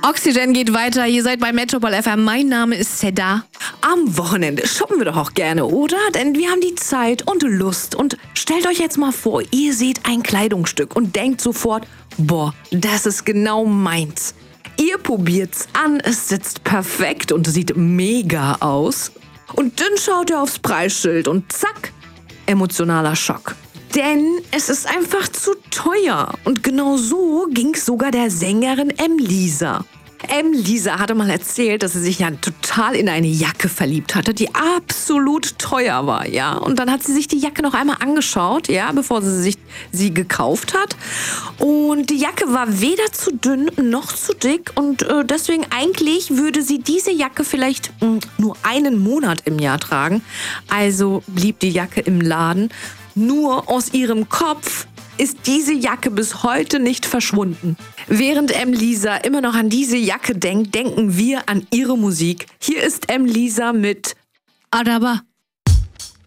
Oxygen geht weiter. Ihr seid bei Metropol FM. Mein Name ist Seda. Am Wochenende shoppen wir doch auch gerne, oder? Denn wir haben die Zeit und Lust. Und stellt euch jetzt mal vor, ihr seht ein Kleidungsstück und denkt sofort, boah, das ist genau meins. Ihr probiert's an, es sitzt perfekt und sieht mega aus. Und dann schaut ihr aufs Preisschild und zack, emotionaler Schock. Denn es ist einfach zu teuer. Und genau so ging's sogar der Sängerin M-Lisa. M-Lisa hatte mal erzählt, dass sie sich ja total in eine Jacke verliebt hatte, die absolut teuer war, ja. Und dann hat sie sich die Jacke noch einmal angeschaut, ja, bevor sie sich sie gekauft hat. Und die Jacke war weder zu dünn noch zu dick und deswegen eigentlich würde sie diese Jacke vielleicht nur einen Monat im Jahr tragen. Also blieb die Jacke im Laden. Nur aus ihrem Kopf ist diese Jacke bis heute nicht verschwunden. Während M-Lisa immer noch an diese Jacke denkt, denken wir an ihre Musik. Hier ist M-Lisa mit Adaba.